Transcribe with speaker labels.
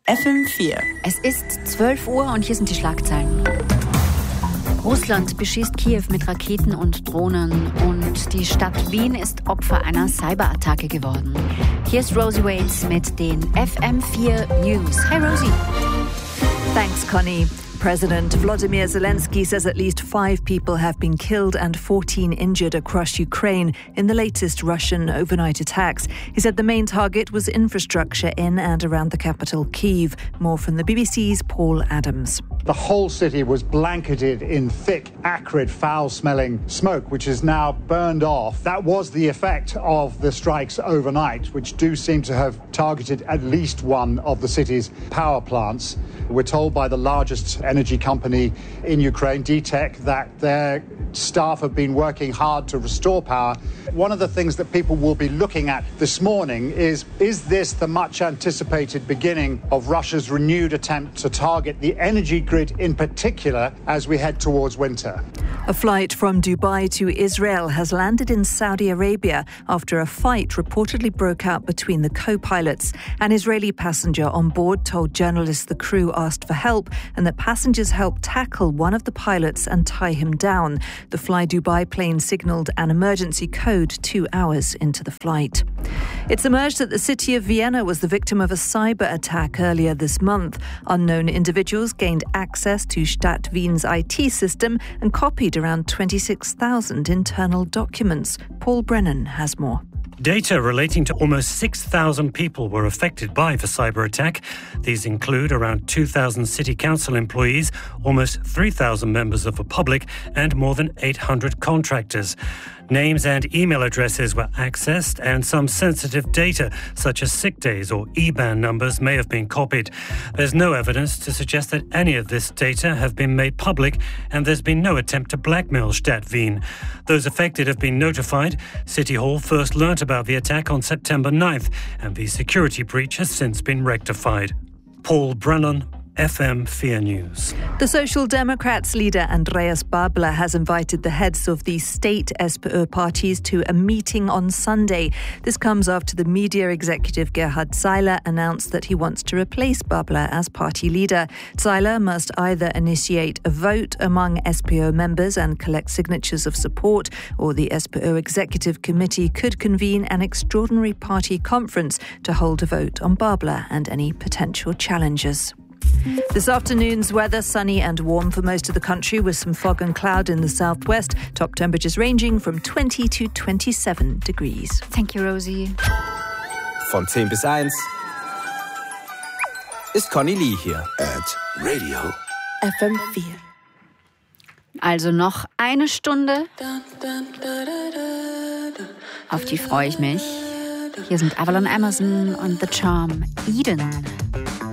Speaker 1: FM4.
Speaker 2: Es ist 12 Uhr und hier sind die Schlagzeilen. Russland beschießt Kiew mit Raketen und Drohnen und die Stadt Wien ist Opfer einer Cyberattacke geworden. Hier ist Rosie Waits mit den FM4 News. Hi Rosie.
Speaker 3: Thanks, Connie. President Volodymyr Zelensky says at least 5 people have been killed and 14 injured across Ukraine in the latest Russian overnight attacks. He said the main target was infrastructure in and around the capital, Kyiv. More from the BBC's Paul Adams.
Speaker 4: The whole city was blanketed in thick, acrid, foul-smelling smoke, which is now burned off. That was the effect of the strikes overnight, which do seem to have targeted at least one of the city's power plants. We're told by the largest energy company in Ukraine, DTEK, that their staff have been working hard to restore power. One of the things that people will be looking at this morning is this the much anticipated beginning of Russia's renewed attempt to target the energy grid in particular as we head towards winter?
Speaker 3: A flight from Dubai to Israel has landed in Saudi Arabia after a fight reportedly broke out between the co-pilots. An Israeli passenger on board told journalists the crew asked for help and that passengers helped tackle one of the pilots and tie him down. The Fly Dubai plane signalled an emergency code 2 hours into the flight. It's emerged that the city of Vienna was the victim of a cyber attack earlier this month. Unknown individuals gained access to Stadt Wien's IT system and copied around 26,000 internal documents. Paul Brennan has more.
Speaker 5: Data relating to almost 6,000 people were affected by the cyber attack. These include around 2,000 city council employees, almost 3,000 members of the public, and more than 800 contractors. Names and email addresses were accessed, and some sensitive data, such as sick days or IBAN numbers, may have been copied. There's no evidence to suggest that any of this data have been made public, and there's been no attempt to blackmail Stadt Wien. Those affected have been notified. City Hall first learnt about the attack on September 9th, and the security breach has since been rectified. Paul Brennan, FM4 News.
Speaker 3: The Social Democrats leader Andreas Babler has invited the heads of the state SPÖ parties to a meeting on Sunday. This comes after the media executive Gerhard Zeiler announced that he wants to replace Babler as party leader. Zeiler must either initiate a vote among SPÖ members and collect signatures of support, or the SPÖ executive committee could convene an extraordinary party conference to hold a vote on Babler and any potential challengers. This afternoon's weather, sunny and warm for most of the country with some fog and cloud in the southwest. Top temperatures ranging from 20 to 27 degrees.
Speaker 2: Thank you, Rosie.
Speaker 6: Von 10 bis 1 ist Conny Lee hier.
Speaker 7: At Radio
Speaker 3: FM4.
Speaker 2: Also noch eine Stunde. Auf die freue ich mich. Hier sind Avalon Emerson und The Charm, Eden.